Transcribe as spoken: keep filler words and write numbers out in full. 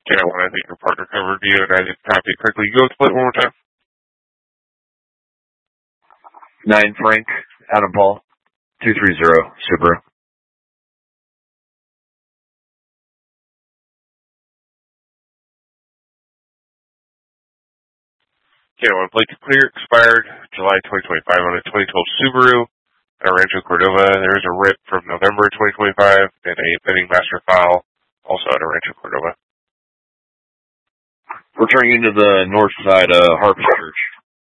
Okay, I want to thank your partner covered view, and I just copy it quickly. Go split one more time. Nine Frank, Adam Paul, two three zero Subaru. Okay, I want to plate to clear, expired July twenty twenty-five on a twenty twelve Subaru at Rancho Cordova. There is a R I P from November twenty twenty-five and a pending master file also at Rancho Cordova. We're turning into the north side of Harvest Church.